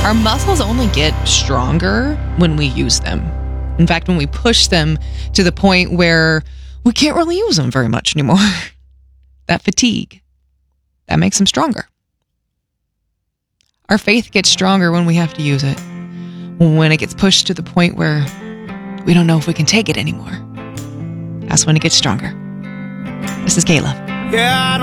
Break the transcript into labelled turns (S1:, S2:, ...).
S1: Our muscles only get stronger when we use them. In fact, when we push them to the point where we can't really use them very much anymore. That fatigue, that makes them stronger. Our faith gets stronger when we have to use it. When it gets pushed to the point where we don't know if we can take it anymore. That's when it gets stronger. This is Kayla.
S2: Yeah,